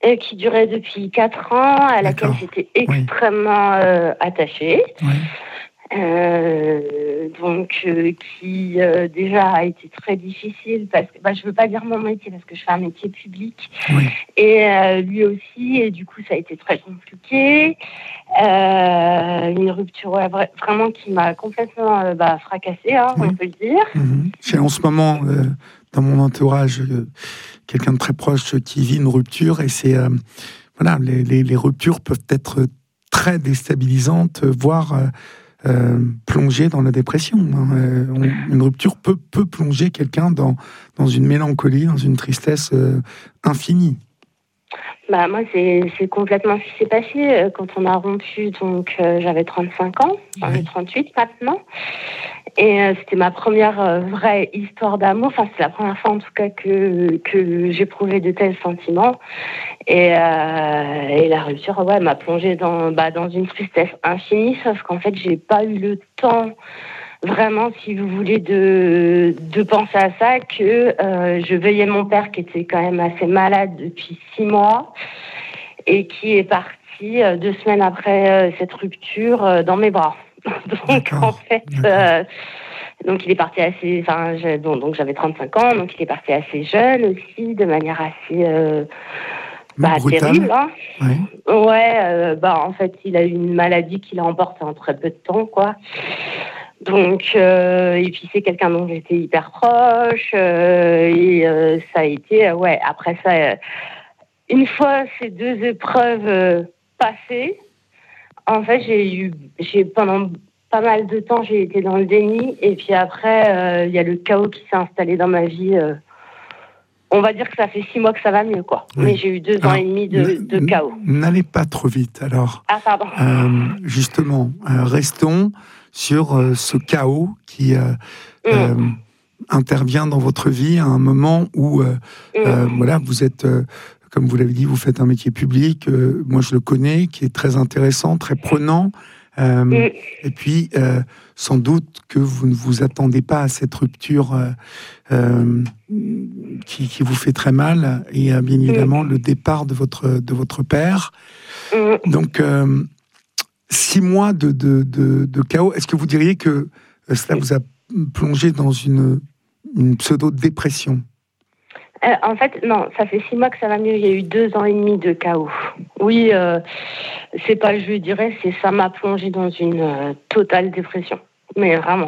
qui durait depuis 4 ans, à laquelle j'étais extrêmement attachée. Oui. Donc qui déjà a été très difficile parce que je veux pas dire mon métier parce que je fais un métier public et lui aussi, et du coup ça a été très compliqué, une rupture vraiment qui m'a complètement fracassée, on peut le dire. J'ai en ce moment dans mon entourage quelqu'un de très proche qui vit une rupture, et c'est les ruptures peuvent être très déstabilisantes, voire plonger dans la dépression. Une rupture peut plonger quelqu'un dans une mélancolie, dans une tristesse infinie. Moi, c'est complètement ce qui s'est passé quand on a rompu. Donc, j'avais 35 ans, j'en ai 38 maintenant. Et c'était ma première vraie histoire d'amour. Enfin, c'est la première fois, en tout cas, que j'éprouvais de tels sentiments. Et la rupture, m'a plongée dans une tristesse infinie. Sauf qu'en fait, j'ai pas eu le temps, vraiment, si vous voulez, de penser à ça, que je veillais mon père qui était quand même assez malade depuis 6 mois et qui est parti 2 semaines après cette rupture dans mes bras. Donc en fait, donc il est parti assez, donc j'avais 35 ans, donc il est parti assez jeune aussi, de manière assez terrible. En fait, il a eu une maladie qu'il a emportée en très peu de temps, quoi. Donc, et puis c'est quelqu'un dont j'étais hyper proche, et ça a été, après ça, une fois ces 2 épreuves passées, en fait, pendant pas mal de temps, j'ai été dans le déni, et puis après, il y a le chaos qui s'est installé dans ma vie. On va dire que ça fait 6 mois que ça va mieux, quoi. Oui. Mais j'ai eu 2 ans et demi de chaos. N'allez pas trop vite, alors. Ah, pardon. Justement, restons sur ce chaos qui intervient dans votre vie à un moment où, vous êtes, comme vous l'avez dit, vous faites un métier public, moi je le connais, qui est très intéressant, très prenant, et puis sans doute que vous ne vous attendez pas à cette rupture qui vous fait très mal, et bien évidemment le départ de votre père. Donc 6 mois de chaos. Est-ce que vous diriez que cela vous a plongé dans une pseudo-dépression? En fait, non, ça fait 6 mois que ça va mieux. Il y a eu 2 ans et demi de chaos. Oui, c'est pas, je dirais, c'est ça m'a plongé dans une totale dépression. Mais vraiment.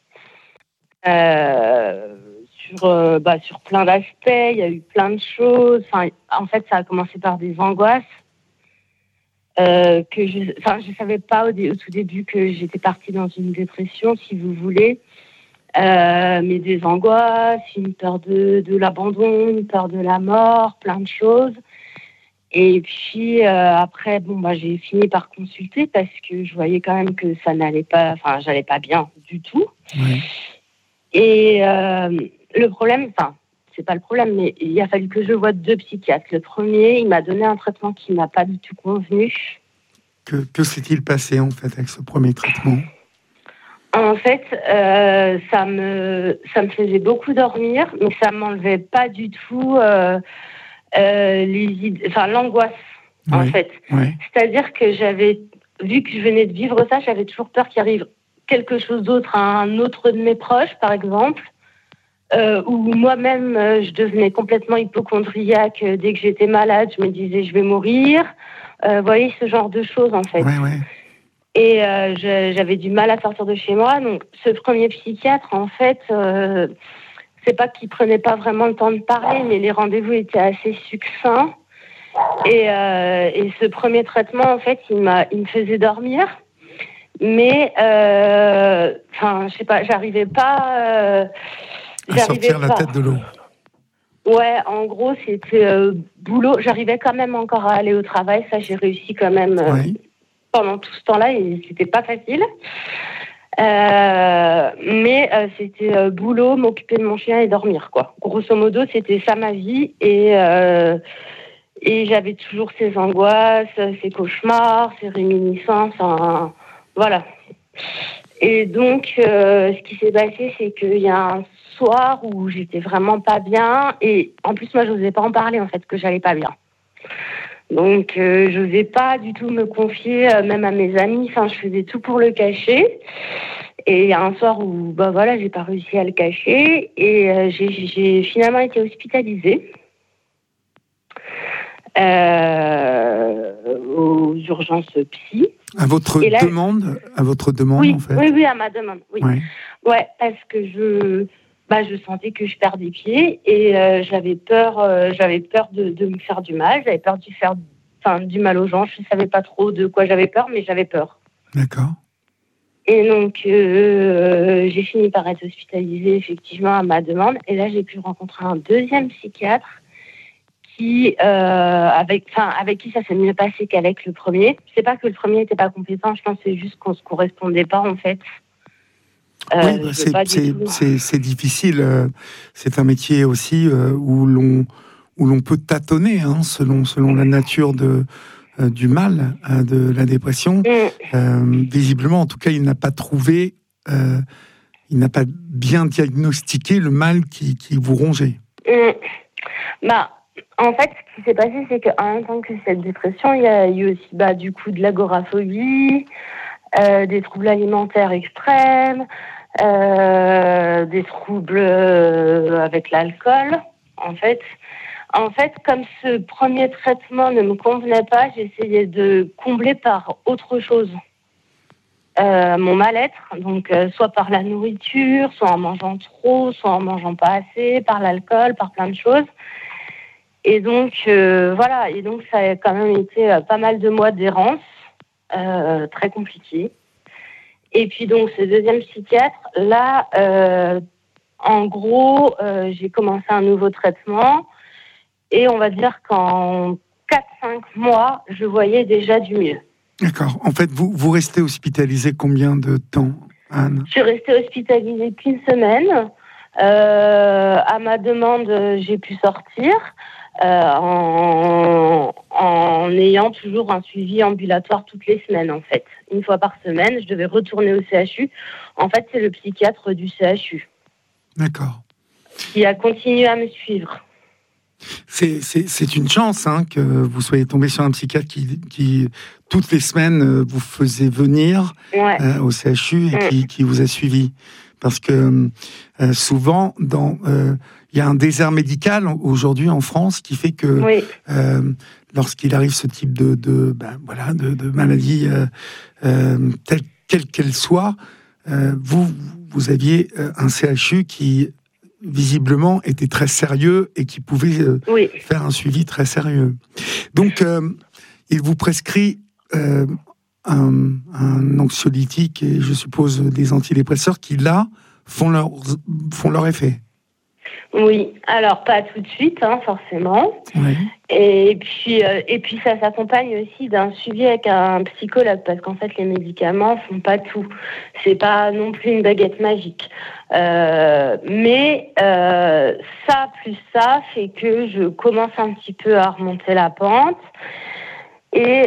Sur plein d'aspects, il y a eu plein de choses. En fait, ça a commencé par des angoisses. Que je savais pas au tout début que j'étais partie dans une dépression, si vous voulez. Mais des angoisses, une peur de l'abandon, une peur de la mort, plein de choses. Et puis après, j'ai fini par consulter parce que je voyais quand même que ça n'allait pas, j'allais pas bien du tout. Oui. Et le problème, c'est pas le problème, mais il a fallu que je voie 2 psychiatres. Le premier, il m'a donné un traitement qui m'a pas du tout convenu. Que s'est-il passé en fait avec ce premier traitement ? En fait, ça me faisait beaucoup dormir, mais ça m'enlevait pas du tout l'angoisse, en fait. Oui. C'est-à-dire que vu que je venais de vivre ça, j'avais toujours peur qu'il arrive quelque chose d'autre à un autre de mes proches, par exemple, ou moi-même, je devenais complètement hypocondriaque. Dès que j'étais malade, je me disais je vais mourir. Vous voyez, ce genre de choses, en fait. Oui. Et j'avais du mal à sortir de chez moi. Donc, ce premier psychiatre, en fait, c'est pas qu'il prenait pas vraiment le temps de parler, mais les rendez-vous étaient assez succincts. Et ce premier traitement, en fait, il me faisait dormir. Mais, je sais pas, j'arrivais pas... à sortir la tête de l'eau. Ouais, en gros, c'était boulot. J'arrivais quand même encore à aller au travail. Ça, j'ai réussi quand même... pendant tout ce temps-là, et c'était pas facile. Mais c'était boulot, m'occuper de mon chien et dormir, quoi. Grosso modo, c'était ça ma vie. Et j'avais toujours ces angoisses, ces cauchemars, ces réminiscences. Voilà. Et donc, ce qui s'est passé, c'est qu'il y a un soir où j'étais vraiment pas bien. Et en plus, moi, je n'osais pas en parler, en fait, que j'allais pas bien. Donc, je n'osais pas du tout me confier, même à mes amis. Enfin, je faisais tout pour le cacher. Et il y a un soir où, j'ai pas réussi à le cacher. Et j'ai finalement été hospitalisée aux urgences psy. À votre demande, oui, en fait. Oui, à ma demande. Oui. Ouais, parce que je sentais que je perdais pied et j'avais peur de me faire du mal. J'avais peur de faire du mal aux gens. Je ne savais pas trop de quoi j'avais peur, mais j'avais peur. D'accord. Et donc, j'ai fini par être hospitalisée, effectivement, à ma demande. Et là, j'ai pu rencontrer un deuxième psychiatre avec qui ça s'est mieux passé qu'avec le premier. C'est pas que le premier n'était pas compétent, je pense que c'est juste qu'on se correspondait pas, en fait. Oui, c'est difficile. C'est un métier aussi où l'on peut tâtonner, hein, selon la nature du mal, de la dépression. Visiblement, en tout cas, il n'a pas trouvé, il n'a pas bien diagnostiqué le mal qui vous rongeait. En fait, ce qui s'est passé, c'est qu'en même temps que cette dépression, il y a eu aussi du coup de l'agoraphobie, des troubles alimentaires extrêmes, des troubles avec l'alcool. En fait, comme ce premier traitement ne me convenait pas, j'essayais de combler par autre chose mon mal-être, donc soit par la nourriture, soit en mangeant trop, soit en mangeant pas assez, par l'alcool, par plein de choses. Et donc, et donc ça a quand même été pas mal de mois d'errance, très compliqué. Et puis donc, ce deuxième psychiatre, là, en gros, j'ai commencé un nouveau traitement et on va dire qu'en 4-5 mois, je voyais déjà du mieux. D'accord. En fait, vous restez hospitalisée combien de temps, Anne ? Je suis restée hospitalisée qu'une semaine. À ma demande, j'ai pu sortir. En ayant toujours un suivi ambulatoire toutes les semaines, en fait. Une fois par semaine, je devais retourner au CHU. En fait, c'est le psychiatre du CHU. D'accord. Qui a continué à me suivre. C'est une chance, hein, que vous soyez tombé sur un psychiatre qui toutes les semaines, vous faisait venir au CHU et qui vous a suivi. Parce que souvent, il y a un désert médical aujourd'hui en France qui fait que lorsqu'il arrive ce type de maladie, quelle qu'elle soit, vous aviez un CHU qui visiblement était très sérieux et qui pouvait faire un suivi très sérieux. Donc, il vous prescrit un anxiolytique et je suppose des antidépresseurs qui, là, font leur effet. Oui, alors pas tout de suite, hein, forcément. Oui. Et puis ça s'accompagne aussi d'un suivi avec un psychologue, parce qu'en fait les médicaments font pas tout. C'est pas non plus une baguette magique. Mais ça plus ça fait que je commence un petit peu à remonter la pente. Et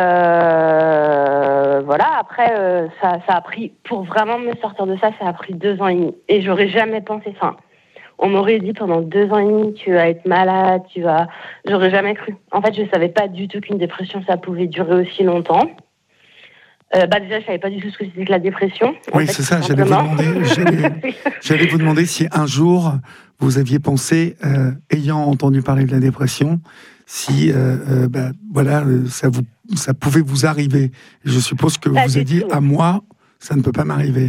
après, ça a pris, pour vraiment me sortir de ça, ça a pris 2 ans et demi. Et j'aurais jamais pensé, on m'aurait dit pendant 2 ans et demi, tu vas être malade, j'aurais jamais cru. En fait, je savais pas du tout qu'une dépression, ça pouvait durer aussi longtemps. Déjà, je savais pas du tout ce que c'était que la dépression. Oui, c'est ça, j'allais vous demander si un jour, vous aviez pensé, ayant entendu parler de la dépression, si ça pouvait vous arriver. Je suppose que vous vous êtes dit, à moi, ça ne peut pas m'arriver.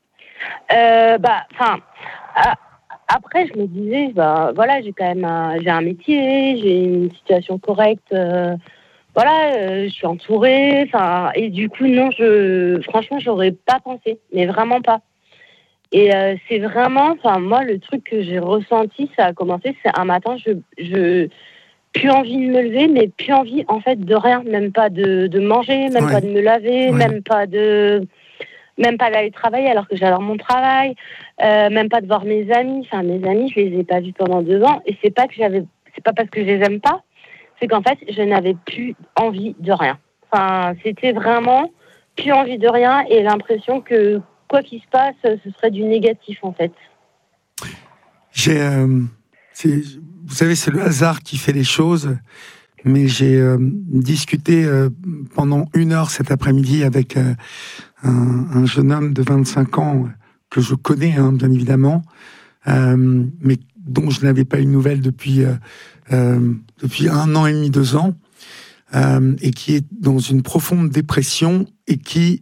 Après, je me disais, j'ai quand même j'ai un métier, j'ai une situation correcte, je suis entourée, et du coup, non, franchement, j'aurais pas pensé, mais vraiment pas. Et c'est vraiment, moi, le truc que j'ai ressenti, ça a commencé, c'est un matin, je plus envie de me lever, mais plus envie, en fait, de rien, même pas de manger, même pas de me laver, même pas d'aller travailler alors que j'adore mon travail, même pas de voir mes amis. Mes amis, je les ai pas vus pendant 2 ans, et c'est pas parce que je les aime pas, c'est qu'en fait, je n'avais plus envie de rien. C'était vraiment plus envie de rien et l'impression que quoi qu'il se passe, ce serait du négatif, en fait. Vous savez, c'est le hasard qui fait les choses. mais j'ai discuté pendant 1 heure cet après-midi avec un jeune homme de 25 ans que je connais, hein, bien évidemment, mais dont je n'avais pas eu de nouvelles depuis 1 an et demi, 2 ans, et qui est dans une profonde dépression et qui,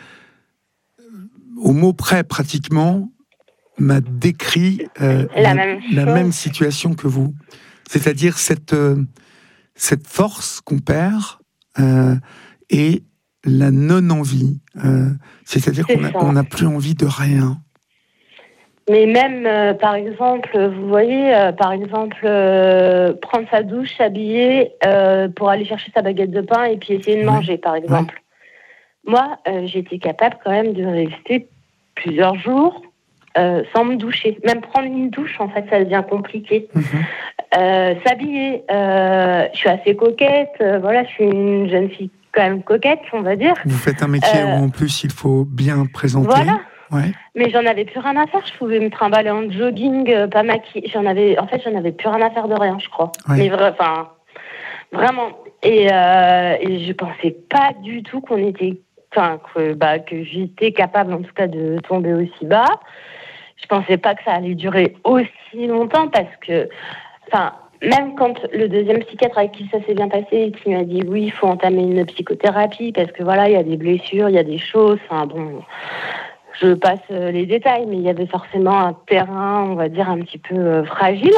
au mot près pratiquement, m'a décrit la même situation que vous. C'est-à-dire cette force qu'on perd et la non-envie. C'est-à-dire qu'on n'a plus envie de rien. Mais même, par exemple, vous voyez, prendre sa douche, s'habiller pour aller chercher sa baguette de pain et puis essayer de manger, par exemple. Ouais. Moi, j'étais capable quand même de rester plusieurs jours sans me doucher. Même prendre une douche, en fait, ça devient compliqué. S'habiller, je suis assez coquette. Voilà, je suis une jeune fille quand même coquette, on va dire. Vous faites un métier où en plus il faut bien présenter. Voilà. Ouais. Mais j'en avais plus rien à faire. Je pouvais me trimballer en jogging, pas maquillée. J'en avais plus rien à faire de rien, je crois. Ouais. Mais vraiment. Et je pensais pas du tout que j'étais capable, en tout cas, de tomber aussi bas. Je pensais pas que ça allait durer aussi longtemps parce que, même quand le deuxième psychiatre avec qui ça s'est bien passé et qui m'a dit oui, il faut entamer une psychothérapie parce que voilà, il y a des blessures, il y a des choses. Je passe les détails, mais il y avait forcément un terrain, on va dire, un petit peu fragile.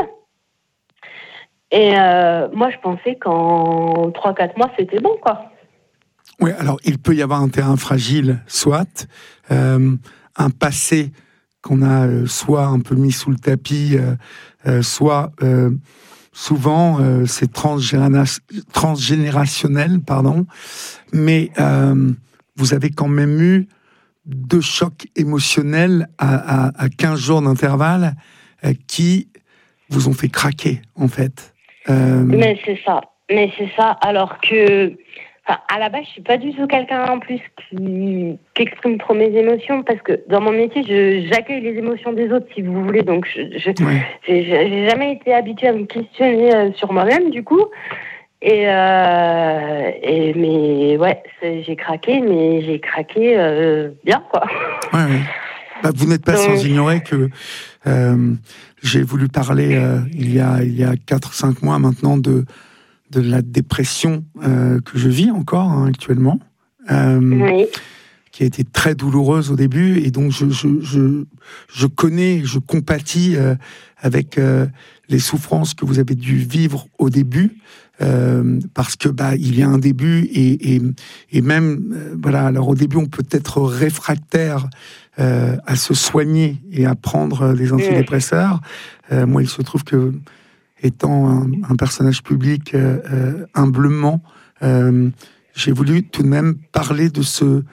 Et moi, je pensais qu'en 3-4 mois, c'était bon, quoi. Oui, alors il peut y avoir un terrain fragile, soit un passé qu'on a soit un peu mis sous le tapis, soit souvent c'est transgénérationnel, mais vous avez quand même eu 2 chocs émotionnels à 15 jours d'intervalle qui vous ont fait craquer, en fait. Mais c'est ça. Alors que, à la base, je suis pas du tout quelqu'un en plus qui exprime trop mes émotions parce que dans mon métier, j'accueille les émotions des autres, si vous voulez. Donc, j'ai jamais été habituée à me questionner sur moi-même, du coup. Mais ouais, j'ai craqué, bien, quoi. Ouais. Vous n'êtes pas sans ignorer que j'ai voulu parler il y a 4-5 mois maintenant de la dépression que je vis encore actuellement, qui a été très douloureuse au début, et donc je connais, je compatis avec les souffrances que vous avez dû vivre au début, parce que il y a un début et même voilà. Alors au début on peut être réfractaire à se soigner et à prendre des antidépresseurs. Moi il se trouve que étant un personnage public humblement, j'ai voulu tout de même parler de ce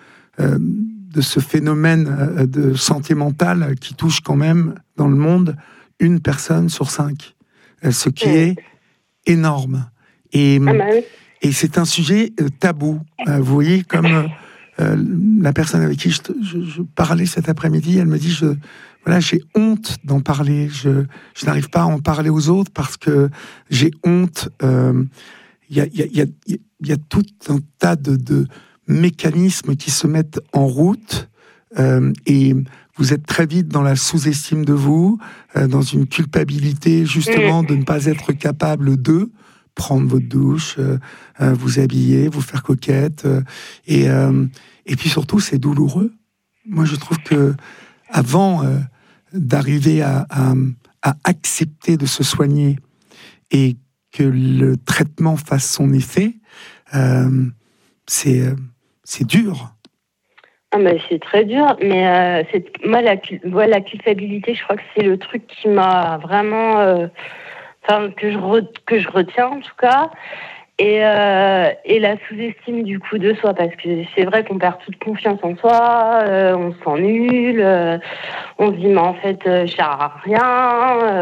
phénomène de santé mentale qui touche quand même dans le monde 1 personne sur 5, ce qui est énorme. Et c'est un sujet tabou. Vous voyez, comme la personne avec qui je parlais cet après-midi, elle me dit j'ai honte d'en parler. Je n'arrive pas à en parler aux autres parce que j'ai honte. Il y a tout un tas de mécanismes qui se mettent en route et vous êtes très vite dans la sous-estime de vous, dans une culpabilité justement de ne pas être capable de prendre votre douche, vous habiller, vous faire coquette, et puis surtout c'est douloureux. Moi je trouve que avant d'arriver à accepter de se soigner et que le traitement fasse son effet, c'est dur. C'est très dur, mais moi la culpabilité, je crois que c'est le truc qui m'a vraiment, que je retiens en tout cas, et la sous-estime du coup de soi, parce que c'est vrai qu'on perd toute confiance en soi, on se sent nul, on se dit mais en fait je sers à rien,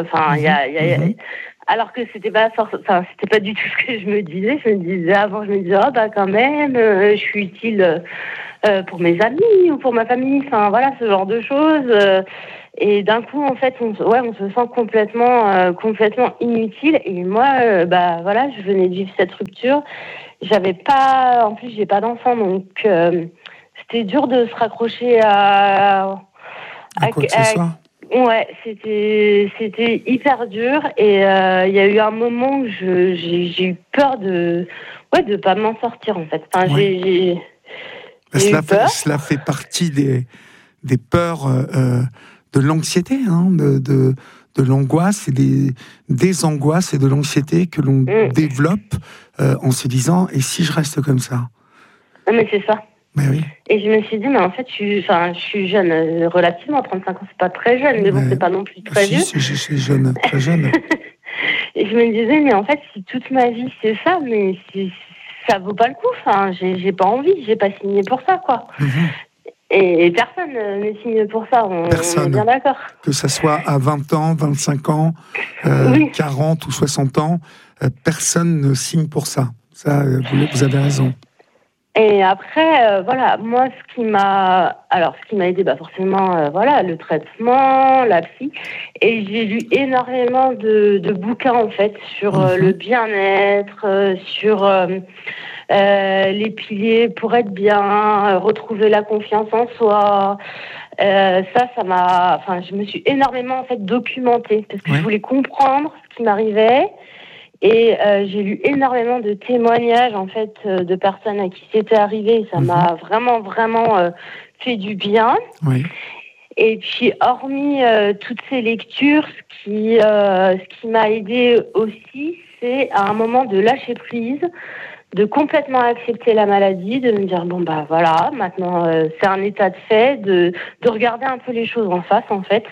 alors que c'était pas du tout ce que je me disais. Je me disais avant, quand même, je suis utile pour mes amis ou pour ma famille, enfin voilà, ce genre de choses. Et d'un coup, en fait, on se sent complètement inutile. Et moi, voilà, je venais de vivre cette rupture. En plus, j'ai pas d'enfant, donc c'était dur de se raccrocher à quoi que ce soit. Ouais, c'était hyper dur. Et il y a eu un moment où j'ai eu peur de pas m'en sortir, en fait. Enfin, j'ai eu peur. Cela fait partie des peurs de l'anxiété, hein, de l'angoisse et des angoisses et de l'anxiété que l'on développe en se disant, et si je reste comme ça? Mais c'est ça. Mais oui. Et je me suis dit, mais en fait, je suis jeune, relativement, 35 ans, c'est pas très jeune, mais bon, c'est pas non plus très vieux. Si, c'est jeune, très jeune. Et je me disais, mais en fait, si toute ma vie c'est ça, mais ça vaut pas le coup, enfin, j'ai pas envie, j'ai pas signé pour ça, quoi. Et personne ne signe pour ça, on est bien d'accord. Que ça soit à 20 ans, 25 ans, 40 ou 60 ans, personne ne signe pour ça. Ça, vous avez raison. Et après, voilà, moi, ce qui m'a aidé, forcément, le traitement, la psy. Et j'ai lu énormément de bouquins, en fait, sur le bien-être, sur les piliers pour être bien, retrouver la confiance en soi. Je me suis énormément, en fait, documentée parce que je voulais comprendre ce qui m'arrivait. Et j'ai lu énormément de témoignages, en fait, de personnes à qui c'était arrivé. Ça m'a vraiment fait du bien. Oui. Et puis, hormis toutes ces lectures, ce qui m'a aidée aussi, c'est à un moment de lâcher prise, de complètement accepter la maladie, de me dire, voilà, maintenant, c'est un état de fait, de regarder un peu les choses en face, en fait,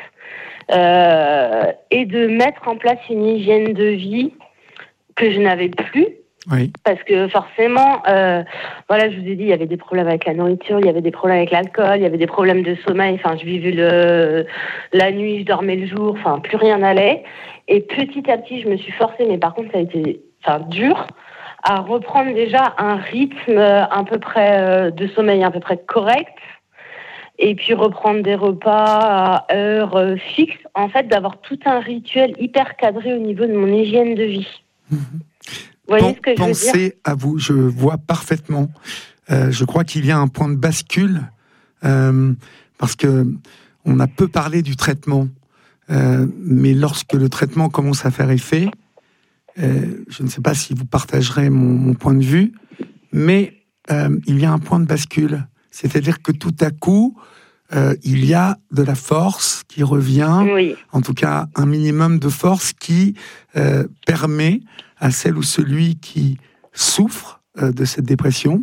et de mettre en place une hygiène de vie que je n'avais plus. Oui. Parce que forcément, je vous ai dit, il y avait des problèmes avec la nourriture, il y avait des problèmes avec l'alcool, il y avait des problèmes de sommeil. Enfin, je vivais la nuit, je dormais le jour. Enfin, plus rien n'allait. Et petit à petit, je me suis forcée, mais par contre, ça a été, dur, à reprendre déjà un rythme à peu près de sommeil à peu près correct. Et puis reprendre des repas à heure fixe. En fait, d'avoir tout un rituel hyper cadré au niveau de mon hygiène de vie. Vous voyez ce que je veux dire ? Pensez à vous, je vois parfaitement. Je crois qu'il y a un point de bascule parce que on a peu parlé du traitement, mais lorsque le traitement commence à faire effet, je ne sais pas si vous partagerez mon point de vue, mais il y a un point de bascule, c'est-à-dire que tout à coup, il y a de la force qui revient, en tout cas un minimum de force qui permet à celle ou celui qui souffre de cette dépression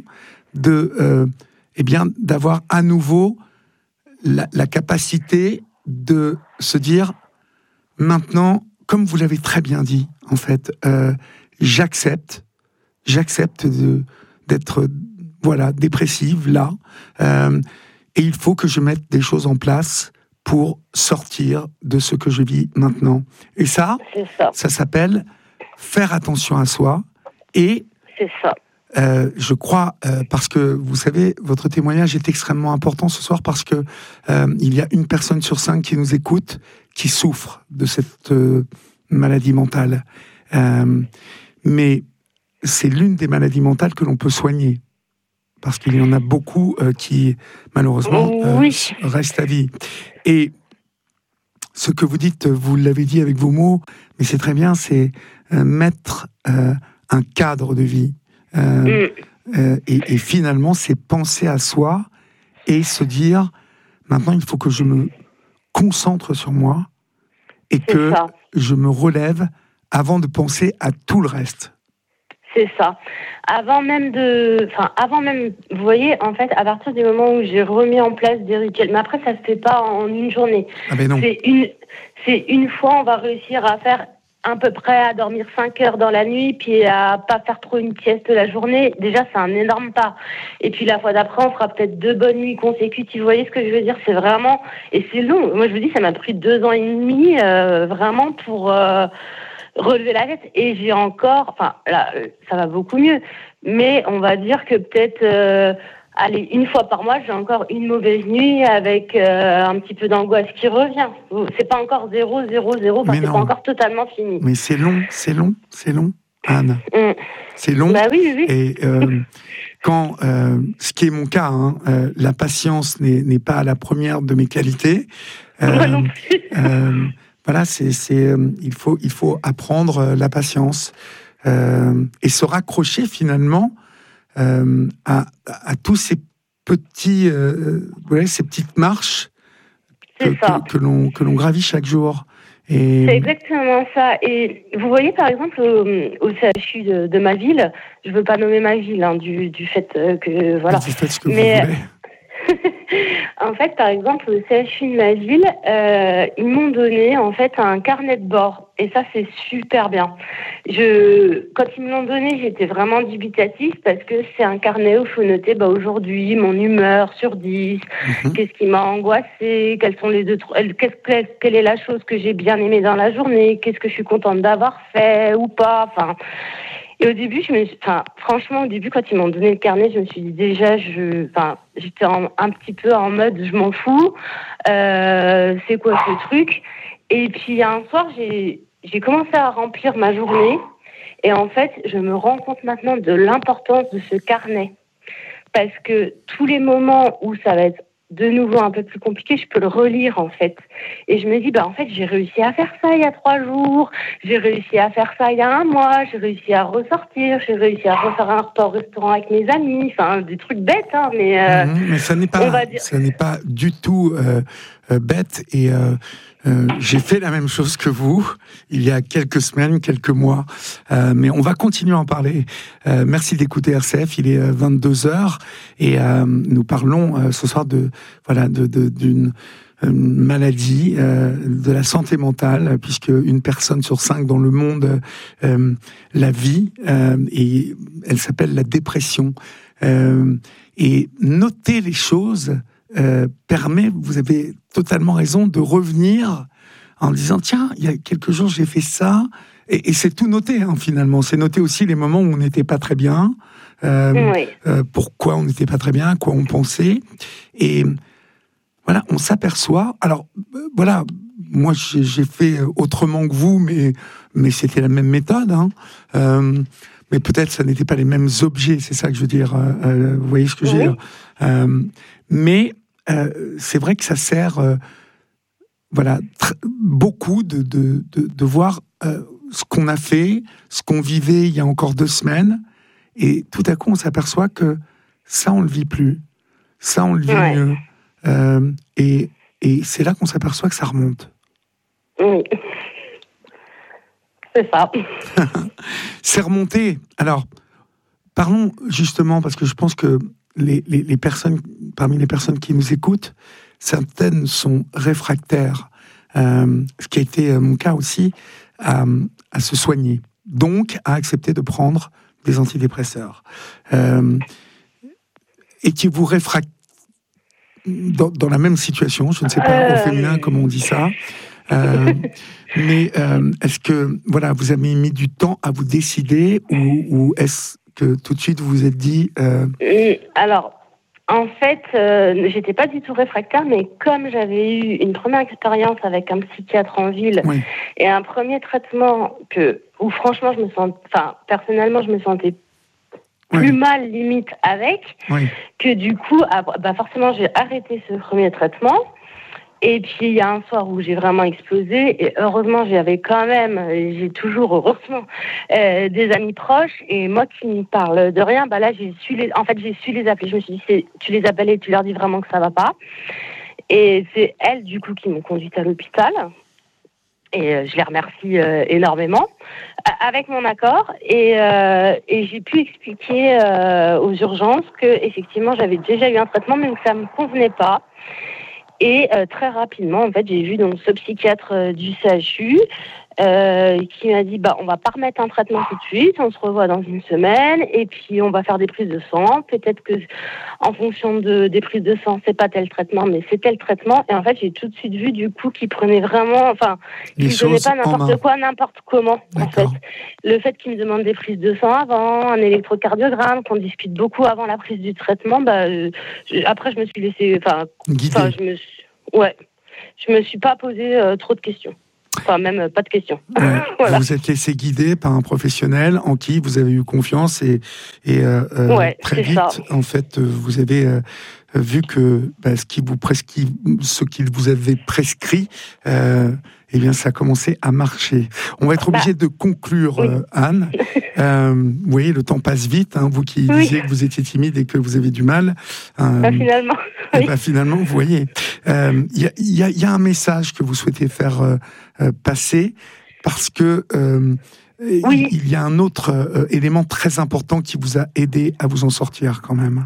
d'avoir à nouveau la capacité de se dire maintenant, comme vous l'avez très bien dit, en fait, j'accepte d'être dépressive là. Et il faut que je mette des choses en place pour sortir de ce que je vis maintenant. Et ça s'appelle faire attention à soi. Et c'est ça. Je crois, parce que vous savez, votre témoignage est extrêmement important ce soir parce que il y a une personne sur 5 qui nous écoute qui souffre de cette maladie mentale. Mais c'est l'une des maladies mentales que l'on peut soigner. Parce qu'il y en a beaucoup qui, malheureusement, restent à vie. Et ce que vous dites, vous l'avez dit avec vos mots, mais c'est très bien, c'est mettre un cadre de vie. Et finalement, c'est penser à soi et se dire, maintenant, il faut que je me concentre sur moi et que je me relève avant de penser à tout le reste. C'est ça. Avant même, vous voyez, en fait, à partir du moment où j'ai remis en place des rituels, mais après, ça se fait pas en une journée. Ah ben non. C'est une fois, on va réussir à faire à peu près à dormir 5 heures dans la nuit, puis à pas faire trop une sieste la journée. Déjà, c'est un énorme pas. Et puis la fois d'après, on fera peut-être 2 bonnes nuits consécutives. Vous voyez ce que je veux dire ? C'est vraiment, et c'est long. Moi, je vous dis, ça m'a pris 2 ans et demi, vraiment pour relever la tête. Et j'ai encore, là, ça va beaucoup mieux. Mais on va dire que peut-être allez, une fois par mois, j'ai encore une mauvaise nuit avec un petit peu d'angoisse qui revient. C'est pas encore 0, 0, 0, parce que c'est pas encore totalement fini. Mais c'est long, Anne. C'est long. Bah oui, oui. Et quand, ce qui est mon cas, hein, la patience n'est pas la première de mes qualités. Moi non plus. Voilà, il faut apprendre la patience et se raccrocher finalement à tous ces petits, ces petites marches que l'on gravit chaque jour. Et... C'est exactement ça. Et vous voyez, par exemple, au CHU de ma ville, je ne veux pas nommer ma ville, hein, du fait que... Voilà. Vous faites ce que vous voulez. En fait, par exemple, au CHU de ma ville, ils m'ont donné en fait un carnet de bord. Et ça, c'est super bien. Quand ils me l'ont donné, j'étais vraiment dubitative parce que c'est un carnet où il faut noter aujourd'hui mon humeur sur 10, qu'est-ce qui m'a angoissée, quelles sont les quelle est la chose que j'ai bien aimée dans la journée, qu'est-ce que je suis contente d'avoir fait ou pas. Enfin. Et au début, franchement, au début, quand ils m'ont donné le carnet, je me suis dit déjà, j'étais un petit peu en mode, je m'en fous, c'est quoi ce truc? Et puis un soir, j'ai commencé à remplir ma journée, et en fait, je me rends compte maintenant de l'importance de ce carnet, parce que tous les moments où ça va être de nouveau un peu plus compliqué, je peux le relire en fait. Et je me dis, en fait, j'ai réussi à faire ça il y a 3 jours, j'ai réussi à faire ça il y a 1 mois, j'ai réussi à ressortir, j'ai réussi à refaire un repas au restaurant avec mes amis, enfin, des trucs bêtes, hein, mais... mais ça n'est pas du tout bête, et j'ai fait la même chose que vous, il y a quelques semaines, quelques mois, mais on va continuer à en parler. Merci d'écouter RCF, il est 22h, et nous parlons ce soir d'une maladie, de la santé mentale, puisque une personne sur 5 dans le monde la vit, et elle s'appelle la dépression. Et noter les choses permet, vous avez totalement raison, de revenir en disant tiens, il y a quelques jours j'ai fait ça, et c'est tout noté, hein, finalement. C'est noter aussi les moments où on n'était pas très bien, pourquoi on n'était pas très bien, à quoi on pensait, et voilà, on s'aperçoit. Alors voilà, moi j'ai fait autrement que vous, mais c'était la même méthode, hein. Mais peut-être ça n'était pas les mêmes objets, c'est ça que je veux dire. Vous voyez ce que je veux dire. Mais c'est vrai que ça sert, beaucoup de voir ce qu'on a fait, ce qu'on vivait il y a encore 2 semaines, et tout à coup on s'aperçoit que ça on le vit plus, ça on le vit mieux, et c'est là qu'on s'aperçoit que ça remonte. Oui. C'est ça. C'est remonté. Alors, parlons justement, parce que je pense que les personnes, parmi les personnes qui nous écoutent, certaines sont réfractaires, ce qui a été mon cas aussi, à se soigner, donc à accepter de prendre des antidépresseurs. Étiez-vous réfractaire dans la même situation, je ne sais pas, au féminin, comment on dit ça, mais est-ce que vous avez mis du temps à vous décider, ou est-ce que tout de suite vous vous êtes dit Alors, en fait, j'étais pas du tout réfractaire, mais comme j'avais eu une première expérience avec un psychiatre en ville, et un premier traitement où franchement personnellement je me sentais plus mal limite avec, que du coup forcément j'ai arrêté ce premier traitement. Et puis, il y a un soir où j'ai vraiment explosé, et heureusement, j'ai toujours, heureusement, des amis proches, et moi qui ne parle de rien, là, j'ai su les appeler. Je me suis dit, tu les appelles et tu leur dis vraiment que ça va pas. Et c'est elles, du coup, qui m'ont conduite à l'hôpital. Et je les remercie énormément, avec mon accord. Et j'ai pu expliquer aux urgences que, effectivement, j'avais déjà eu un traitement, mais que ça me convenait pas. Et très rapidement, en fait, j'ai vu donc ce psychiatre du CHU qui m'a dit on va pas remettre un traitement tout de suite, on se revoit dans une semaine et puis on va faire des prises de sang. Peut-être que en fonction des prises de sang, c'est pas tel traitement, mais c'est tel traitement. Et en fait, j'ai tout de suite vu du coup qu'il prenait vraiment, qu'il me donnait pas n'importe quoi, n'importe comment. D'accord. En fait, le fait qu'il me demande des prises de sang avant, un électrocardiogramme, qu'on discute beaucoup avant la prise du traitement, après je me suis laissée, guider. Je me suis pas posé trop de questions. Enfin, même pas de questions. Ouais. Voilà. Vous vous êtes laissé guider par un professionnel en qui vous avez eu confiance et très vite, en fait, vous avez vu que ce qu'il vous avait prescrit, eh bien, ça a commencé à marcher. On va être obligé de conclure, oui. Anne. Vous voyez, le temps passe vite. Hein, vous qui disiez que vous étiez timide et que vous avez du mal. Finalement. Oui. Finalement, vous voyez, il y a un message que vous souhaitez faire passer parce que il y a un autre élément très important qui vous a aidé à vous en sortir quand même.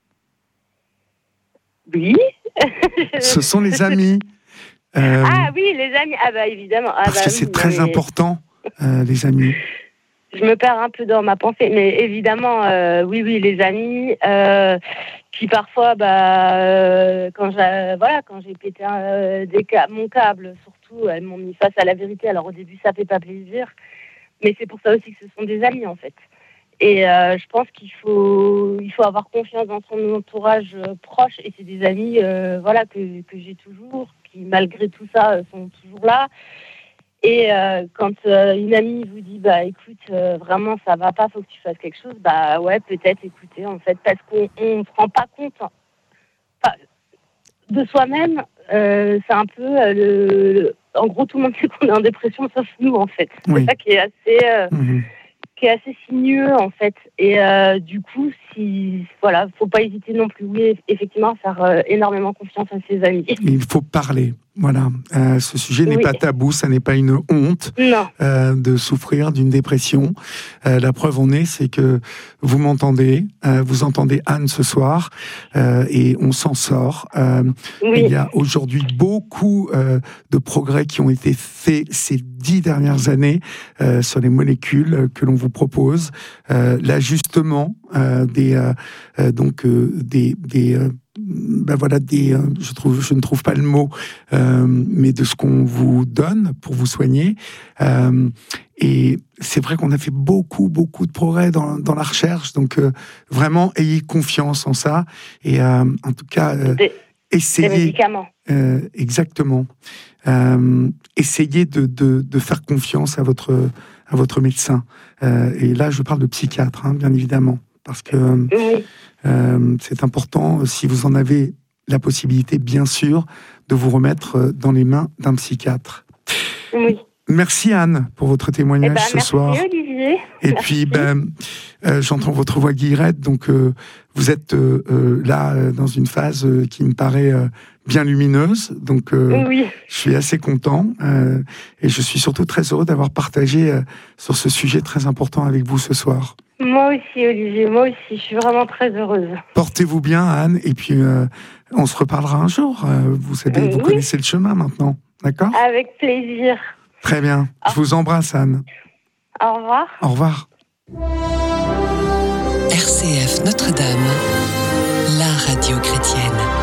Oui. Ce sont les amis. Ah oui, les amis. Ah évidemment. Parce que c'est très important, les amis. Je me perds un peu dans ma pensée, mais évidemment, oui, les amis. Puis parfois, quand j'ai pété mon câble, surtout, elles m'ont mis face à la vérité. Alors au début, ça fait pas plaisir, mais c'est pour ça aussi que ce sont des amis en fait. Et je pense qu'il faut avoir confiance dans son entourage proche. Et c'est des amis, que j'ai toujours, qui malgré tout ça sont toujours là. Et quand une amie vous dit écoute, vraiment ça va pas, faut que tu fasses quelque chose, peut-être écoutez en fait, parce qu'on se rend pas compte de soi-même. C'est un peu en gros, tout le monde sait qu'on est en dépression sauf nous en fait. Oui. C'est ça qui est assez qui est assez sinueux en fait. Et du coup, faut pas hésiter non plus, oui, effectivement, à faire énormément confiance à ses amis. Il faut parler. Voilà, ce sujet n'est pas tabou, ça n'est pas une honte de souffrir d'une dépression. La preuve en est, c'est que vous m'entendez, vous entendez Anne ce soir, et on s'en sort. Il y a aujourd'hui beaucoup de progrès qui ont été faits ces 10 dernières années sur les molécules que l'on vous propose, l'ajustement je ne trouve pas le mot, mais de ce qu'on vous donne pour vous soigner. Et c'est vrai qu'on a fait beaucoup de progrès dans la recherche. Donc vraiment, ayez confiance en ça. Et en tout cas, essayez. Des médicaments. Exactement. Essayez de faire confiance à votre médecin. Et là, je parle de psychiatre, bien évidemment, parce que c'est important, si vous en avez la possibilité, bien sûr, de vous remettre dans les mains d'un psychiatre. Oui. Merci Anne pour votre témoignage ce soir. Merci Olivier. Et puis, j'entends votre voix guillerette, donc vous êtes là dans une phase qui me paraît bien lumineuse, donc je suis assez content et je suis surtout très heureux d'avoir partagé sur ce sujet très important avec vous ce soir. Moi aussi Olivier, moi aussi, je suis vraiment très heureuse. Portez-vous bien Anne, et puis on se reparlera un jour, vous savez, vous connaissez le chemin maintenant, d'accord ? Avec plaisir. Très bien, je vous embrasse Anne. Au revoir. Au revoir. RCF Notre-Dame.